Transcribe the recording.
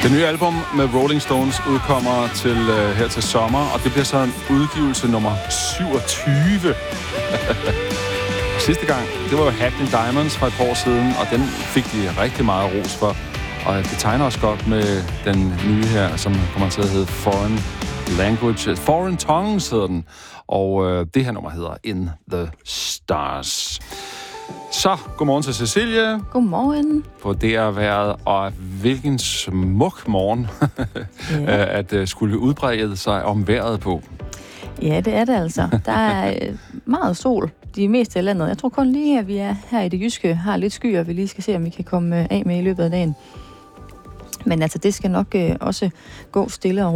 Det nye album med Rolling Stones udkommer til her til sommer, og det bliver så en udgivelse nummer 27. Sidste gang, det var jo Hackney Diamonds fra et par år siden, og den fik de rigtig meget ros for. Og det tegner også godt med den nye her, som kommer til at hedde Foreign Tongues hedder den. Og det her nummer hedder In the Stars. Så, godmorgen til Cecilie. Godmorgen. På DR-været, og hvilken smuk morgen at skulle udbrede sig om vejret på. Ja, det er det altså. Der er meget sol de meste af landet. Jeg tror kun lige, at vi er her i det jyske, har lidt skyer, vi lige skal se, om vi kan komme af med i løbet af dagen. Men altså, det skal nok også gå stille og